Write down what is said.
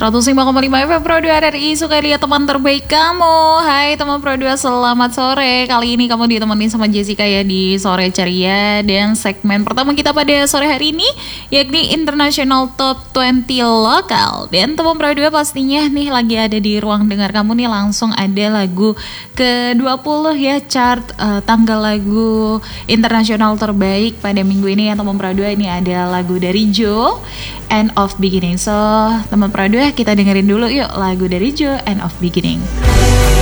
105,5 FM Pro 2 RRI, suka lihat teman terbaik kamu. Hai teman Pro 2, selamat sore. Kali ini kamu ditemenin sama Jessica ya di Sore Ceria. Dan segmen pertama kita pada sore hari ini yakni International Top 20 Lokal. Dan teman Pro 2 pastinya nih lagi ada di ruang dengar kamu nih, langsung ada lagu ke-20 ya, chart tanggal lagu internasional terbaik pada minggu ini ya teman Pro 2. Ini ada lagu dari Joe, End of Beginning. So teman Pro 2, kita dengerin dulu yuk lagu dari Joe, End of Beginning.